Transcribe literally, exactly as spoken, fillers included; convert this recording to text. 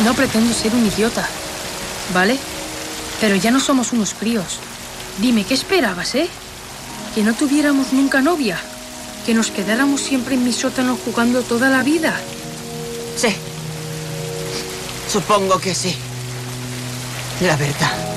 No pretendo ser un idiota, ¿vale? Pero ya no somos unos críos. Dime, ¿qué esperabas, eh? ¿Que no tuviéramos nunca novia? ¿Que nos quedáramos siempre en mi sótano jugando toda la vida? Sí. Supongo que sí. La verdad.